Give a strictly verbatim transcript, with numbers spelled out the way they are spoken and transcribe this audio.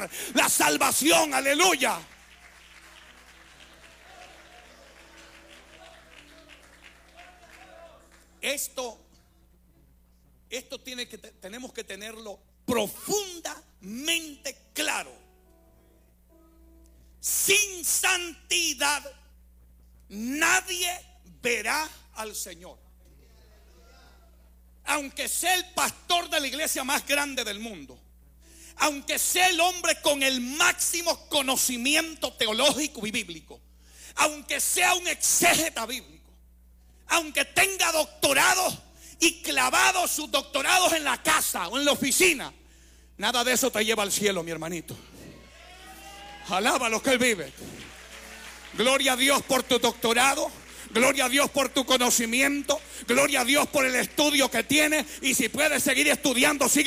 alcanzar la salvación. Aleluya. Esto, esto tiene que, tenemos que tenerlo profundamente claro. Sin santidad nadie verá al Señor. Aunque sea el pastor de la iglesia más grande del mundo, aunque sea el hombre con el máximo conocimiento teológico y bíblico, aunque sea un exégeta bíblico, aunque tenga doctorados y clavados sus doctorados en la casa o en la oficina, nada de eso te lleva al cielo, mi hermanito. Alaba lo que Él vive. Gloria a Dios por tu doctorado. Gloria a Dios por tu conocimiento. Gloria a Dios por el estudio que tienes. Y si puedes seguir estudiando, sigue